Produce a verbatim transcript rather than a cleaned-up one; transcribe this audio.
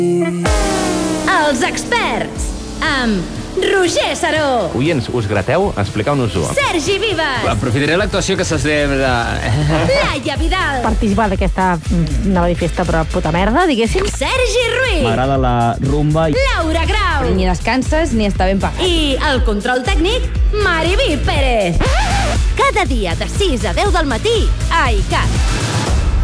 Els experts, amb Roger Saró. Oients, us grateu? Expliqueu-nos-ho. Sergi Vives. Aprofitaré l'actuació que se celebra... Laia Vidal. Participar d'aquesta nova festa, però puta merda, diguéssim. Sergi Ruiz. M'agrada la rumba. Laura Grau. Ni descanses ni està ben pagat. I el control tècnic, Mariví Pérez. Cada dia de sis a deu del matí a ICAT.